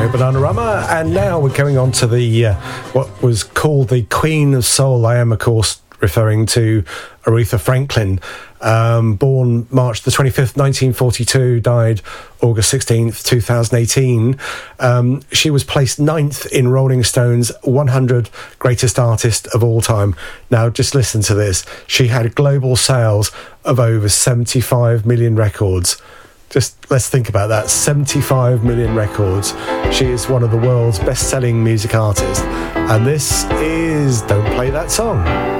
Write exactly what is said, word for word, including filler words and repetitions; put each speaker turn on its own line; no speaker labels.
Radio Bananarama, and now we're going on to the uh, what was called the Queen of Soul. I am, of course, referring to Aretha Franklin, um, born March the twenty-fifth, nineteen forty-two, died August sixteenth, twenty eighteen. Um, she was placed ninth in Rolling Stone's one hundred Greatest Artists of All Time. Now, just listen to this. She had global sales of over seventy-five million records. Just let's think about that. seventy-five million records. She is one of the world's best-selling music artists. And this is Don't Play That Song.